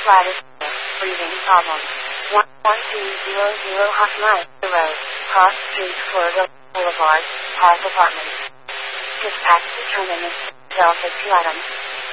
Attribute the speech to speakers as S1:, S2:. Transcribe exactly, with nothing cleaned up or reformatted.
S1: bladder, breathing problems. one one two zero zero Hotline Road, Cross Street, Florida Boulevard, Park Apartments. Dispatch determined. Delta two items.